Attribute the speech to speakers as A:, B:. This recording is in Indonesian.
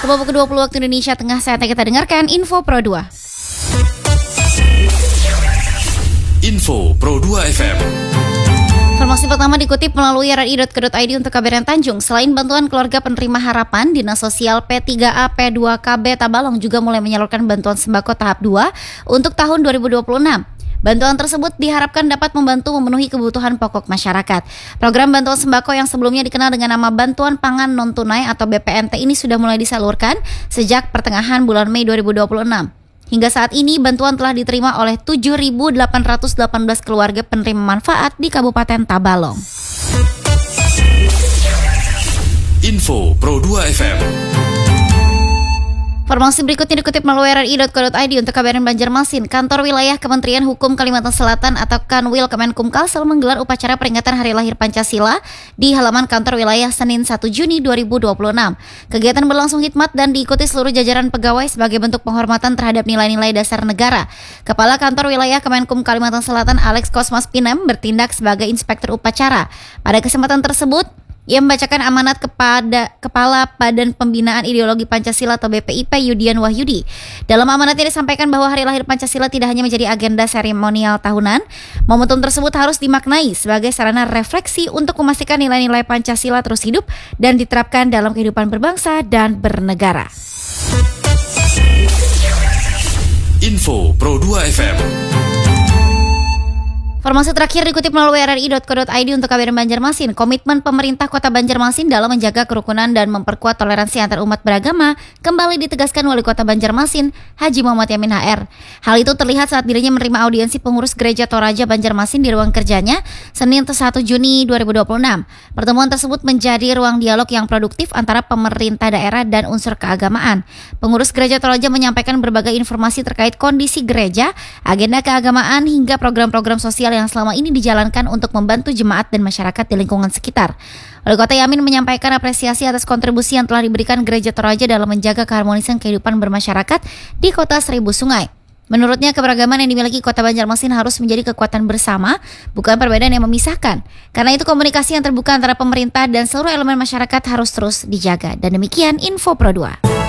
A: Pukul 20 waktu Indonesia Tengah, saatnya kita dengarkan Info Pro 2.
B: Info Pro 2 FM.
A: Informasi pertama dikutip melalui rri.co.id untuk KBRN Tanjung. Selain bantuan keluarga penerima harapan, Dinas Sosial P3A P2KB Tabalong juga mulai menyalurkan bantuan sembako tahap 2 untuk tahun 2026. Bantuan tersebut diharapkan dapat membantu memenuhi kebutuhan pokok masyarakat. Program bantuan sembako yang sebelumnya dikenal dengan nama Bantuan Pangan Non-Tunai atau BPNT ini sudah mulai disalurkan sejak pertengahan bulan Mei 2026. Hingga saat ini, bantuan telah diterima oleh 7.818 keluarga penerima manfaat di Kabupaten Tabalong.
B: Info Pro 2 FM.
A: Informasi berikutnya dikutip melalui rri.co.id untuk KBRN Banjarmasin. Kantor Wilayah Kementerian Hukum Kalimantan Selatan atau Kanwil Kemenkumkalsel menggelar upacara peringatan Hari Lahir Pancasila di halaman kantor wilayah Senin 1 Juni 2026. Kegiatan berlangsung hikmat dan diikuti seluruh jajaran pegawai sebagai bentuk penghormatan terhadap nilai-nilai dasar negara. Kepala Kantor Wilayah Kemenkum Kalimantan Selatan Alex Kosmas Pinem bertindak sebagai inspektur upacara. Pada kesempatan tersebut, ia membacakan amanat kepada Kepala Badan Pembinaan Ideologi Pancasila atau BPIP Yudian Wahyudi. Dalam amanatnya disampaikan bahwa Hari Lahir Pancasila tidak hanya menjadi agenda seremonial tahunan, momentum tersebut harus dimaknai sebagai sarana refleksi untuk memastikan nilai-nilai Pancasila terus hidup dan diterapkan dalam kehidupan berbangsa dan bernegara.
B: Info Pro 2 FM.
A: Informasi terakhir dikutip melalui rri.co.id untuk KBRN Banjarmasin. Komitmen pemerintah Kota Banjarmasin dalam menjaga kerukunan dan memperkuat toleransi antar umat beragama kembali ditegaskan Wali Kota Banjarmasin, Haji Muhammad Yamin HR. Hal itu terlihat saat dirinya menerima audiensi pengurus Gereja Toraja Banjarmasin di ruang kerjanya Senin 1 Juni 2026. Pertemuan tersebut menjadi ruang dialog yang produktif antara pemerintah daerah dan unsur keagamaan. Pengurus Gereja Toraja menyampaikan berbagai informasi terkait kondisi gereja, agenda keagamaan hingga program-program sosial yang selama ini dijalankan untuk membantu jemaat dan masyarakat di lingkungan sekitar. Wali Kota Yamin menyampaikan apresiasi atas kontribusi yang telah diberikan Gereja Toraja dalam menjaga keharmonisan kehidupan bermasyarakat di Kota Seribu Sungai. Menurutnya, keberagaman yang dimiliki Kota Banjarmasin harus menjadi kekuatan bersama, bukan perbedaan yang memisahkan. Karena itu komunikasi yang terbuka antara pemerintah dan seluruh elemen masyarakat harus terus dijaga. Dan demikian Info Pro 2.